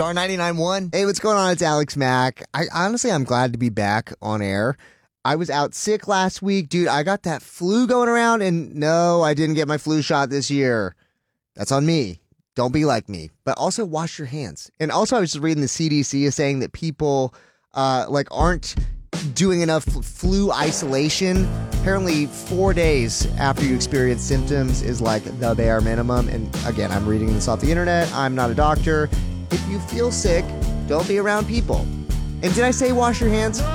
Star 99.1. Hey, what's going on? It's Alex Mack. I'm glad to be back on air. I was out sick last week. Dude, I got that flu going around, and no, I didn't get my flu shot this year. That's on me. Don't be like me. But also wash your hands. And also, I was just reading the CDC is saying that people aren't doing enough flu isolation. Apparently 4 days after you experience symptoms is like the bare minimum. And again, I'm reading this off the internet. I'm not a doctor. If you feel sick, don't be around people. And did I say wash your hands?